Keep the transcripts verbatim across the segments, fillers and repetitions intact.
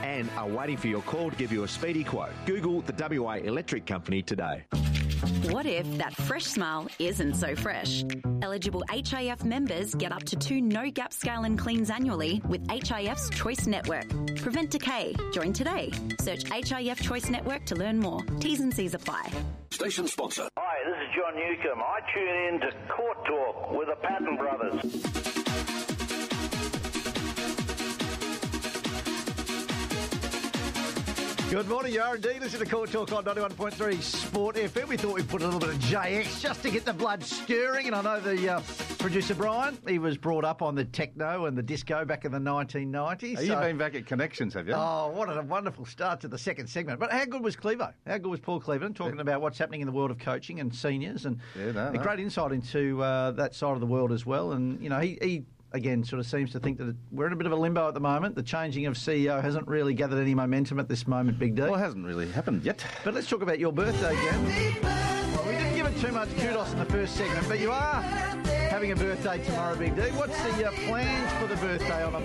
and are waiting for your call to give you a speedy quote. Google the W A Electric Company today. What if that fresh smile isn't so fresh? Eligible H I F members get up to two no-gap scale and cleans annually with H I F's Choice Network. Prevent decay. Join today. Search H I F Choice Network to learn more. T's and C's apply. Station sponsor. Hi, this is John Newcomb. I tune in to Court Talk with the Patton Brothers. Good morning, you are indeed. Listen to Court Talk on ninety-one point three Sport F M. We thought we'd put a little bit of J X just to get the blood stirring. And I know the uh, producer, Brian, he was brought up on the techno and the disco back in the nineteen nineties. Have so... you been back at Connections, have you? Oh, what a wonderful start to the second segment. But how good was Clevo? How good was Paul Cleveland talking yeah. about what's happening in the world of coaching and seniors? And yeah, no, a no. great insight into uh, that side of the world as well. And, you know, he... he again, sort of seems to think that we're in a bit of a limbo at the moment. The changing of C E O hasn't really gathered any momentum at this moment, Big D. Well, it hasn't really happened yet. But let's talk about your birthday, Gam. Well, we didn't give it too much kudos in the first segment, but you are having a birthday tomorrow, Big D. What's the uh, plans for the birthday on a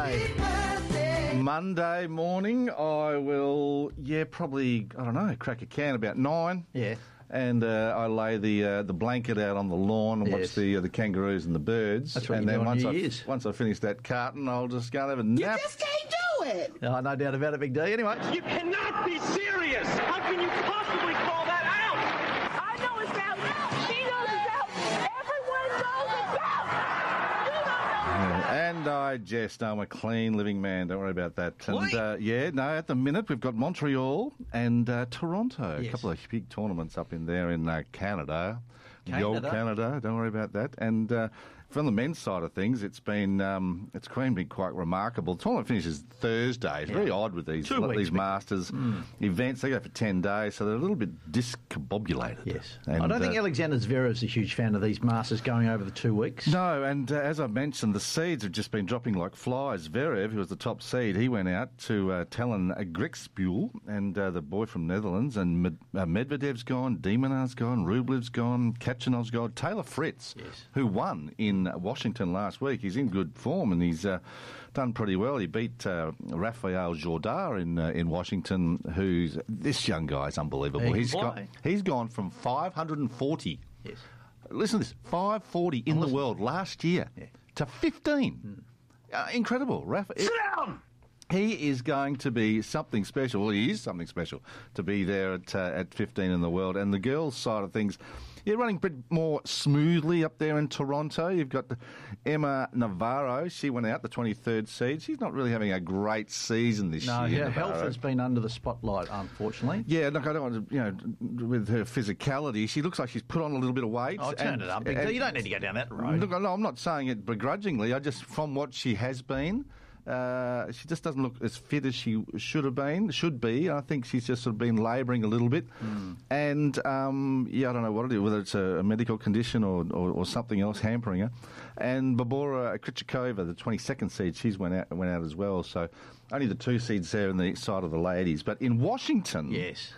Monday? Monday morning, I will, yeah, probably, I don't know, crack a can about nine. Yeah. And uh, I lay the uh, the blanket out on the lawn and yes. watch the uh, the kangaroos and the birds. That's what and you then do on once New I Year's. once I finish that carton, I'll just go and have a nap. You just can't do it. Oh, no doubt about it, Big D. Anyway, you cannot be serious. How can you possibly call that out? I know it's out. She knows it's out. Everyone knows it's out. You don't know. Yeah, and I just am a clean living man. Don't worry about that. And uh, yeah, no, at the minute we've got Montreal and uh, Toronto. Yes. A couple of big tournaments up in there in uh, Canada. Canada. Yo, Canada. Don't worry about that. And uh, from the men's side of things, it's been um, it's been quite remarkable. The tournament finishes Thursday. It's Yeah. very odd with these Two weeks, these big. Masters Mm. events. They go for ten days, so they're a little bit discombobulated. yes. And, I don't think uh, Alexander Zverev's a huge fan of these Masters going over the two weeks. No, and uh, as I mentioned, the seeds have just been dropping like flies. Zverev, who was the top seed, he went out to uh, Tallon Griekspoor, and uh, the boy from Netherlands, and Med- uh, Medvedev's gone, Demonar's gone, Rublev's gone, Kachanov's gone. Taylor Fritz, Yes. who won in Washington last week, he's in good form and he's uh, done pretty well. He beat uh, Rafael Jordar in uh, in Washington, who's this young guy's unbelievable. He can He's play. got he's gone from five hundred forty. Yes. Listen to this, five forty in the world last year Yeah. to fifteen. Mm. Uh, incredible. Rafa, Sit down! He is going to be something special. Well, he is something special to be there at uh, at fifteen in the world. And the girls' side of things, you're running a bit more smoothly up there in Toronto. You've got Emma Navarro. She went out, the twenty-third seed. She's not really having a great season this No, year. her health Navarro. has been under the spotlight, unfortunately. Yeah, look, I don't want to, you know, with her physicality, she looks like she's put on a little bit of weight. Oh, turn and- it up. and- You don't need to go down that road. Look, no, I'm not saying it begrudgingly. I just, from what she has been, uh, she just doesn't look as fit as she should have been, should be. I think she's just sort of been labouring a little bit. Mm. And, um, yeah, I don't know what it is, whether it's a, a medical condition or, or, or something else hampering her. And Barbora Krejcikova, the twenty-second seed, she's went out, went out as well. So only the two seeds there on the side of the ladies. But in Washington... Yes.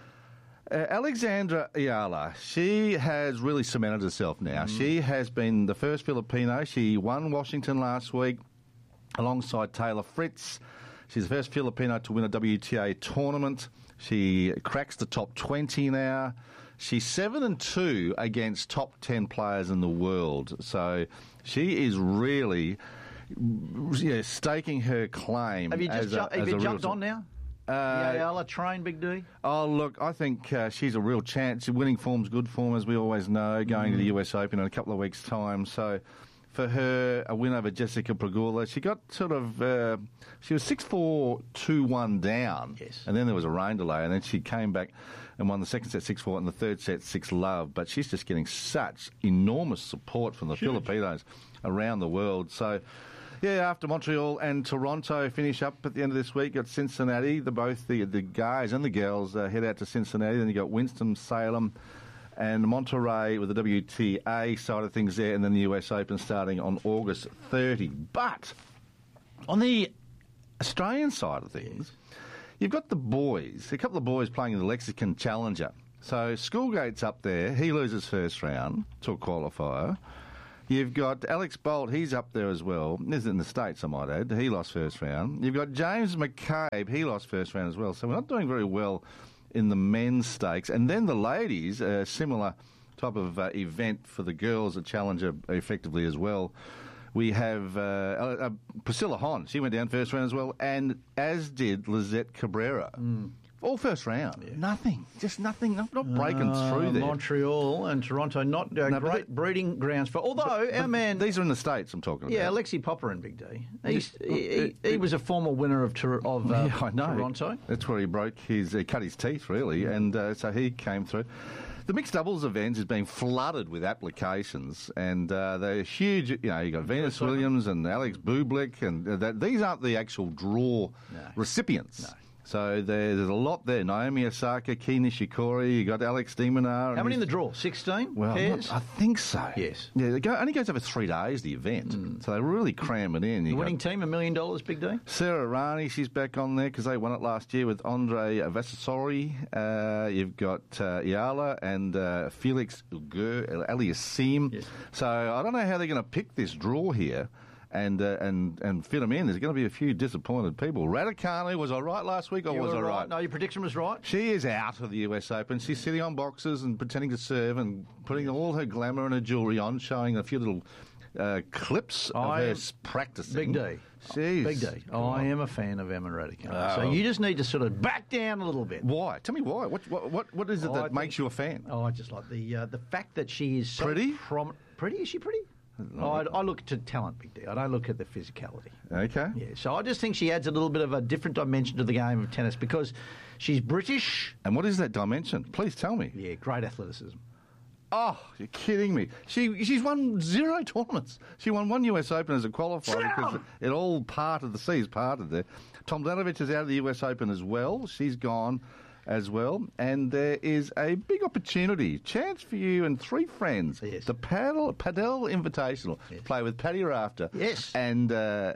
Uh, Alexandra Ayala, she has really cemented herself now. Mm. She has been the first Filipino. She won Washington last week alongside Taylor Fritz. She's the first Filipino to win a W T A tournament. She cracks the top twenty now. She's seven and two against top ten players in the world. So she is really yeah, staking her claim. Have you just as ju- a, have as you a jumped real- on now? Uh, the Ayala train, Big D? Oh, look, I think uh, she's a real chance. Winning form's good form, as we always know, going mm. to the U S Open in a couple of weeks' time. So for her, a win over Jessica Pegula, she got sort of, uh, she was six four, two one down. Yes. And then there was a rain delay, and then she came back and won the second set six four and the third set six love. But she's just getting such enormous support from the Huge. Filipinos around the world. So... yeah, after Montreal and Toronto finish up at the end of this week, got Cincinnati. The both the the guys and the girls uh, head out to Cincinnati. Then you got Winston-Salem and Monterey with the W T A side of things there, and then the U S Open starting on August thirtieth. But on the Australian side of things, you've got the boys. A couple of boys playing in the Lexicon Challenger. So Schoolgate's up there. He loses first round to a qualifier. You've got Alex Bolt, he's up there as well. This is in the States, I might add. He lost first round. You've got James McCabe, he lost first round as well. So we're not doing very well in the men's stakes. And then the ladies, a similar type of uh, event for the girls, a challenger effectively as well. We have uh, uh, Priscilla Hon, she went down first round as well, and as did Lizette Cabrera. Mm. All first round. Yeah. Nothing. Just nothing. Not, not breaking uh, through there. Montreal and Toronto, not uh, no, great they, breeding grounds for... Although, but, our man... These are in the States I'm talking yeah, about. Yeah, Alexi Popper in Big D. He's, he, he, he was a former winner of, of uh, yeah, I know. Toronto. That's where he broke his... He cut his teeth, really, and uh, so he came through. The mixed doubles event is being flooded with applications, and uh, they're huge. You know, you got Venus Williams and Alex Bublik, and uh, that, these aren't the actual draw no. recipients. No. So there's a lot there. Naomi Osaka, Kei Nishikori, you got Alex de Minaur. How many in the draw? sixteen Well, pairs? Not, I think so. Yes. Yeah, it go, only goes over three days, the event. Mm. So they really cram it in. You the winning team, a million dollars, Big D? Sarah Rani, she's back on there because they won it last year with Andre Vasasori. Uh, you've got uh, Iala and uh, Felix Ugur Aliassime. Yes. So I don't know how they're going to pick this draw here. And, uh, and and fit them in. There's going to be a few disappointed people. Raducanu, was I right last week or you was I right? right? No, your prediction was right. She is out of the U S Open. She's sitting on boxes and pretending to serve and putting all her glamour and her jewellery on, showing a few little uh, clips of I her practicing. Big D. Jeez. Big D. I am a fan of Emma Raducanu. Oh. So you just need to sort of back down a little bit. Why? Tell me why. What what what, what is it oh, that I makes think, you a fan? Oh, I just like the uh, the fact that she is so pretty. Prom- pretty? Is she pretty? Oh, I, I look to talent, Big D. I don't look at the physicality. Okay. Yeah, so I just think she adds a little bit of a different dimension to the game of tennis because she's British. And what is that dimension? Please tell me. Yeah, great athleticism. Oh, you're kidding me. She She's won zero tournaments. She won one U S Open as a qualifier because it all parted, the seas parted there. Tomljanovic is out of the U S Open as well. She's gone as well, and there is a big opportunity, chance for you and three friends. Yes. The Padel, Padel Invitational, yes. Play with Paddy Rafter. Yes. And uh,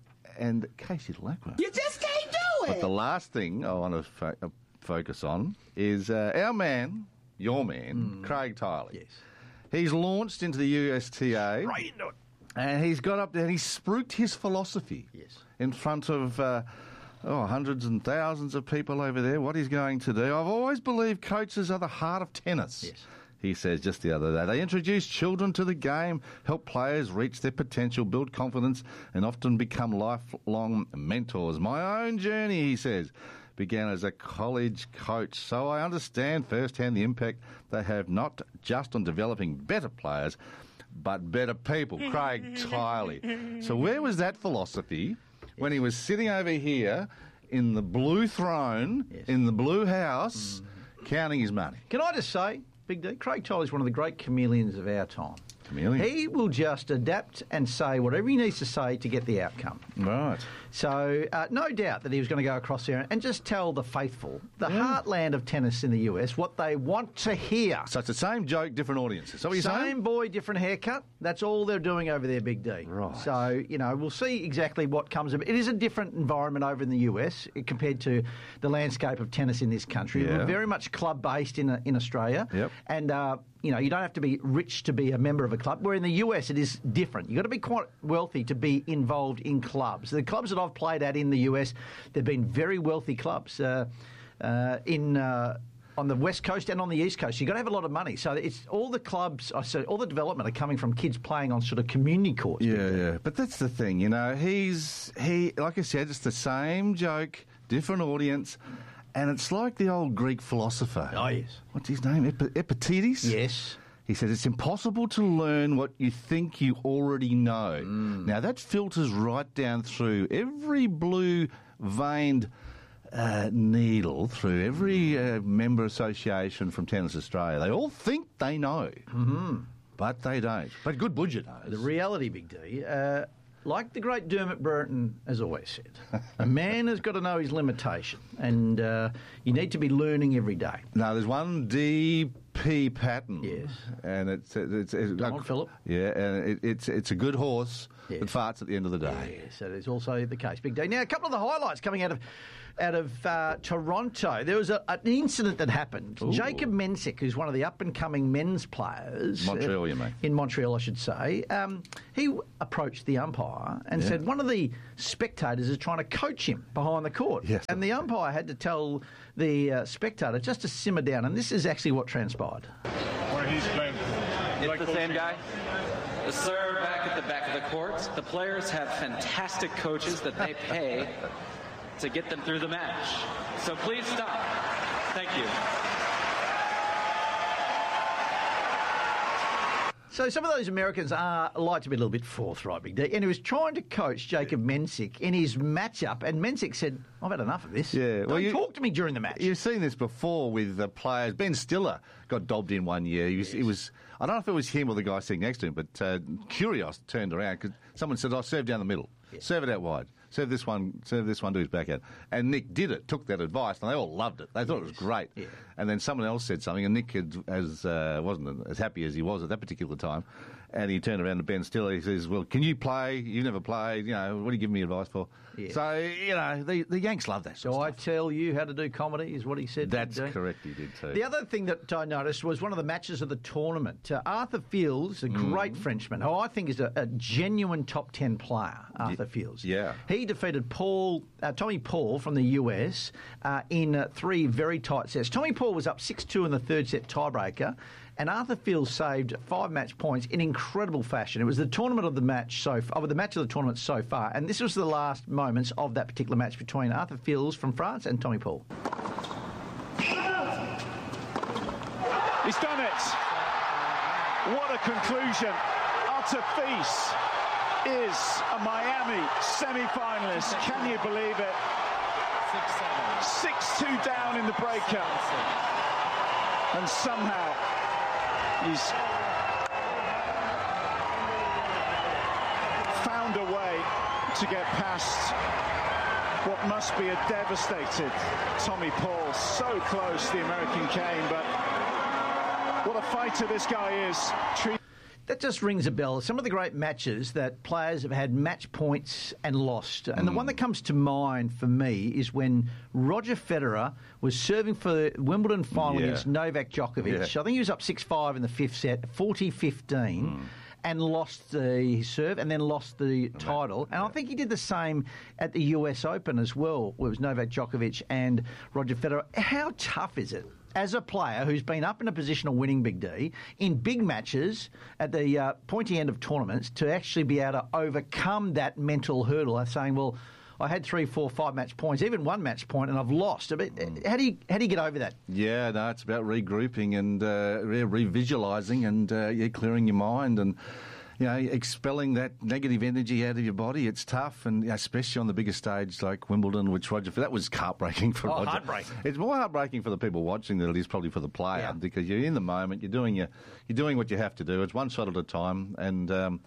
and Casey Dellacqua. You just can't do it. But the last thing I want to fo- uh, focus on is uh, our man, your man, mm. Craig Tiley. Yes. He's launched into the U S T A. Right into it. And he's got up there and he's spruiked his philosophy. Yes. In front of... Uh, Oh, hundreds and thousands of people over there. What he's going to do. I've always believed coaches are the heart of tennis. Yes. He says just the other day. They introduce children to the game, help players reach their potential, build confidence, and often become lifelong mentors. My own journey, he says, began as a college coach, so I understand firsthand the impact they have not just on developing better players, but better people. Craig Tiley. So where was that philosophy when he was sitting over here in the blue throne, yes. in the blue house, mm. counting his money? Can I just say, Big D, Craig Tiley is one of the great chameleons of our time. Chameleon? He will just adapt and say whatever he needs to say to get the outcome. Right. So, uh, no doubt that he was going to go across there and just tell the faithful, the yeah. heartland of tennis in the U S, what they want to hear. So it's the same joke, different audiences. Is that what you're same saying? Same boy, different haircut. That's all they're doing over there, Big D. Right. So, you know, we'll see exactly what comes of it. It is a different environment over in the U S compared to the landscape of tennis in this country. Yeah. We're very much club-based in, in Australia. Yep. And, uh, you know, you don't have to be rich to be a member of a club, where in the U S it is different. You've got to be quite wealthy to be involved in clubs. The clubs that I've played at in the U S, they've been very wealthy clubs uh, uh, in uh, on the West Coast and on the East Coast. You've got to have a lot of money. So it's all the clubs, I say, all the development are coming from kids playing on sort of community courts. Yeah, yeah. But that's the thing, you know. He's, he, like I said, it's the same joke, different audience. And it's like the old Greek philosopher. Oh, yes. What's his name? Ep- Epictetus? Yes. He says it's impossible to learn what you think you already know. Mm. Now, that filters right down through every blue-veined uh, needle, through every uh, member association from Tennis Australia. They all think they know, mm-hmm. but they don't. But good budget knows. The reality, Big D... Uh, like the great Dermot Burton has always said, a man has got to know his limitation, and uh, you need to be learning every day. No, there's one D P Patton. Yes. And it's... it's, it's Donald uh, Phillip. Yeah, and it, it's it's a good horse, Yes. that farts at the end of the day. Yes, that is also the case, Big D. Now, a couple of the highlights coming out of out of uh, Toronto. There was a, an incident that happened. Ooh. Jacob Menzick, who's one of the up-and-coming men's players... Montreal, uh, you mean? In Montreal, I should say. Um, he approached the umpire and Yeah. said one of the spectators is trying to coach him behind the court. Yes. And the umpire had to tell the uh, spectator just to simmer down, and this is actually what transpired. Where he's playing. It's like the coaching. same guy. The serve back at the back of the court. The players have fantastic coaches that they pay to get them through the match. So please stop. Thank you. So some of those Americans are like to be a little bit forthright, Big D. And he was trying to coach Jacob Menzick in his matchup, and Menzick said, "I've had enough of this. Yeah, Don't well, you- talk to me during the match." You've seen this before with the players. Ben Stiller got dobbed in one year. He was, it was I don't know if it was him or the guy sitting next to him, but uh, Kyrgios turned around because someone said, "I serve down the middle, serve it out wide, serve this one, serve this one to his backhand." And Nick did it, took that advice, and they all loved it. They thought it was great. Yeah. And then someone else said something, and Nick had, as uh, wasn't as happy as he was at that particular time. And he turned around to Ben Stiller. He says, "Well, can you play? You've never played. You know, what are you giving me advice for?" Yeah. So you know, the the Yanks love that. So Sort I of stuff. tell you how to do comedy is what he said. That's Big D. correct. He did too. The other thing that I noticed was one of the matches of the tournament. Uh, Arthur Fields, a great Frenchman, who I think is a, a genuine top ten player, Arthur Fields. yeah. He defeated Paul, uh, Tommy Paul from the U S uh, in uh, three very tight sets. Tommy Paul was up six two in the third set tiebreaker, and Arthur Fields saved five match points in incredible fashion. It was the tournament of the match so far, the match of the tournament so far, and this was the last moments of that particular match between Arthur Fields from France and Tommy Paul. He's done it. What a conclusion. Arthur Fields is a Miami semi-finalist. Can you believe it? six two down in the breakup. And somehow he's found a way to get past what must be a devastated Tommy Paul. So close the American came, but what a fighter this guy is. Treat- That just rings a bell. Some of the great matches that players have had match points and lost. And the one that comes to mind for me is when Roger Federer was serving for the Wimbledon final Yeah. against Novak Djokovic. Yeah. I think he was up six five in the fifth set, forty fifteen. And lost the serve and then lost the title. And I think he did the same at the U S Open as well, where it was Novak Djokovic and Roger Federer. How tough is it as a player who's been up in a position of winning, Big D, in big matches at the uh, pointy end of tournaments to actually be able to overcome that mental hurdle of saying, well, I had three, four, five match points, even one match point, and I've lost. I mean, how do you how do you get over that? Yeah, no, it's about regrouping and uh, re- revisualising and uh, yeah, clearing your mind and you know expelling that negative energy out of your body. It's tough, and you know, especially on the bigger stage like Wimbledon, which Roger that was heartbreaking for Oh, Roger. heartbreaking. It's more heartbreaking for the people watching than it is probably for the player Yeah. because you're in the moment, you're doing your, you're doing what you have to do. It's one shot at a time, and um,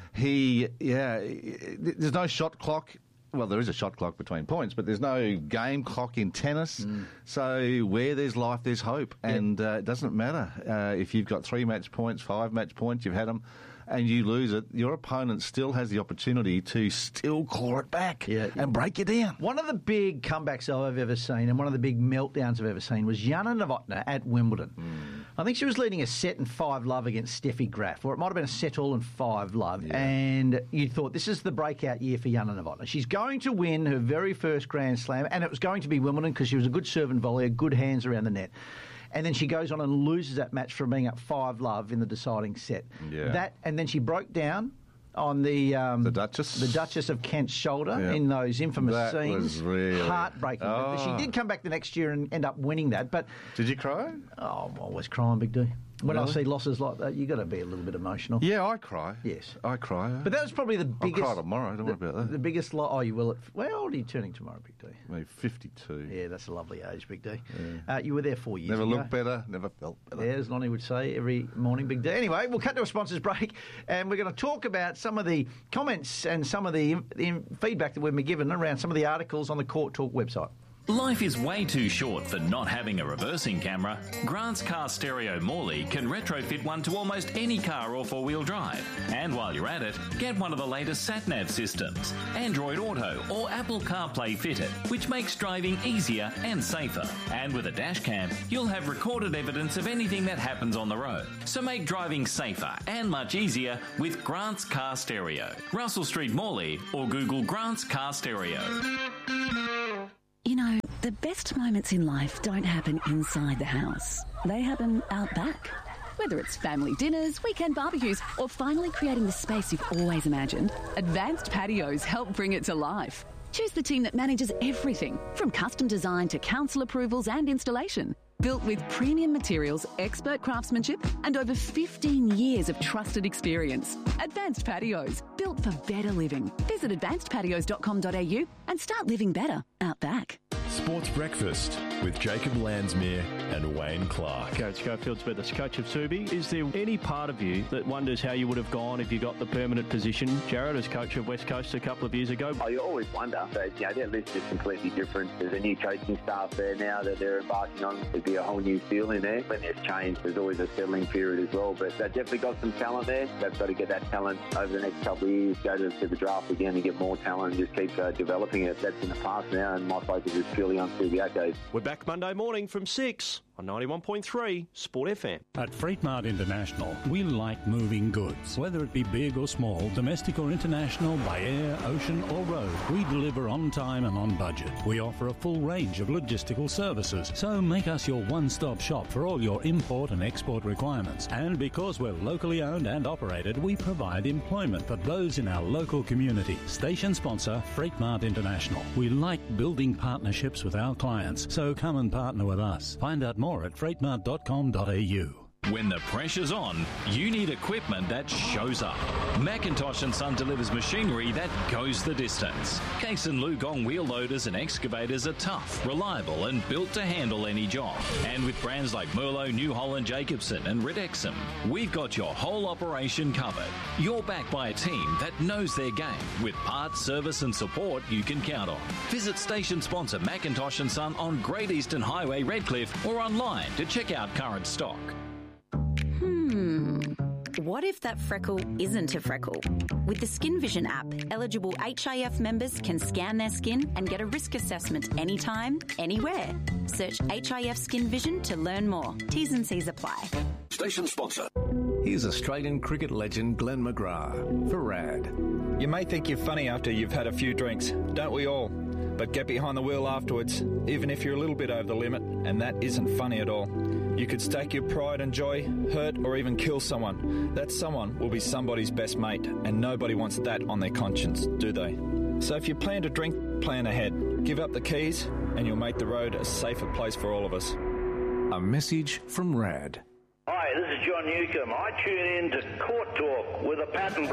he, yeah, there's no shot clock. Well, there is a shot clock between points, but there's no game clock in tennis. Mm. So where there's life, there's hope. And uh, it doesn't matter uh, if you've got three match points, five match points, you've had them, and you lose it, your opponent still has the opportunity to still claw it back Yeah. and break you down. One of the big comebacks I've ever seen and one of the big meltdowns I've ever seen was Jana Novotná at Wimbledon. I think she was leading a set and five love against Steffi Graf, or it might have been a set all and five love. Yeah. And you thought, this is the breakout year for Jana Novotná. She's going to win her very first Grand Slam, and it was going to be Wimbledon because she was a good serve and volley, good hands around the net. And then she goes on and loses that match from being up five love in the deciding set. Yeah. That and then she broke down on the um, The Duchess? the Duchess of Kent's shoulder Yeah. in those infamous That scenes. was really- heartbreaking. But She Oh. did come back the next year and end up winning that. But Did you cry? oh, I'm always crying, Big D. When I Really? see losses like that, you got to be a little bit emotional. Yeah, I cry. Yes. I cry. But that was probably the I'll biggest. cry tomorrow, don't worry the, about that. The biggest. Lo- oh, you will. At, well, how old are you turning tomorrow, Big D? Maybe fifty-two. Yeah, that's a lovely age, Big D. Uh, you were there four years Never ago. looked better, never felt better. Yeah, as Lonnie would say every morning, Big D. Anyway, we'll cut to a sponsors break, and we're going to talk about some of the comments and some of the, the feedback that we've been given around some of the articles on the Court Talk website. Life is way too short for not having a reversing camera. Grant's Car Stereo Morley can retrofit one to almost any car or four-wheel drive. And while you're at it, get one of the latest sat-nav systems, Android Auto or Apple CarPlay fitted, which makes driving easier and safer. And with a dash cam, you'll have recorded evidence of anything that happens on the road. So make driving safer and much easier with Grant's Car Stereo. Russell Street Morley or Google Grant's Car Stereo. You know, the best moments in life don't happen inside the house. They happen out back. Whether it's family dinners, weekend barbecues, or finally creating the space you've always imagined, Advanced Patios help bring it to life. Choose the team that manages everything, from custom design to council approvals and installation. Built with premium materials, expert craftsmanship, and over fifteen years of trusted experience. Advanced Patios, built for better living. Visit advanced patios dot com dot a u and start living better out back. Sports Breakfast with Jacob Landsmere and Wayne Clark. Garrett Schofield's with us, coach of Subi. Is there any part of you that wonders how you would have gone if you got the permanent position, Jared, as coach of West Coast a couple of years ago? Oh, you always wonder. But, you know, their list is completely different. There's a new coaching staff there now that they're embarking on. There'd be a whole new feeling there. When there's change, there's always a settling period as well. But they've definitely got some talent there. They've got to get that talent over the next couple of years, go to, to the draft again and get more talent and just keep uh, developing it. That's in the past now, and my focus is purely on Subiaco. We're back Monday morning from six on ninety-one point three Sport F M. At Freightmart International, we like moving goods. Whether it be big or small, domestic or international, by air, ocean or road, we deliver on time and on budget. We offer a full range of logistical services, so make us your one-stop shop for all your import and export requirements. And because we're locally owned and operated, we provide employment for those in our local community. Station sponsor, Freightmart International. We like building partnerships with our clients, so come and partner with us. Find out more at freightmart dot com dot a u. When the pressure's on, you need equipment that shows up. Macintosh and Son delivers machinery that goes the distance. Case and Lugong wheel loaders and excavators are tough, reliable and built to handle any job. And with brands like Merlo, New Holland, Jacobson and Ridexum, we've got your whole operation covered. You're backed by a team that knows their game with parts, service and support you can count on. Visit station sponsor Macintosh and Son on Great Eastern Highway, Redcliffe, or online to check out current stock. Hmm. What if that freckle isn't a freckle? With the Skin Vision app, eligible H I F members can scan their skin and get a risk assessment anytime, anywhere. Search H I F Skin Vision to learn more. T's and C's apply. Station sponsor. Here's Australian cricket legend Glenn McGrath for R A D. You may think you're funny after you've had a few drinks, don't we all? But get behind the wheel afterwards, even if you're a little bit over the limit, and that isn't funny at all. You could stake your pride and joy, hurt or even kill someone. That someone will be somebody's best mate, and nobody wants that on their conscience, do they? So if you plan to drink, plan ahead. Give up the keys, and you'll make the road a safer place for all of us. A message from R A D. Hi, this is John Newcomb. I tune in to Court Talk with a Patton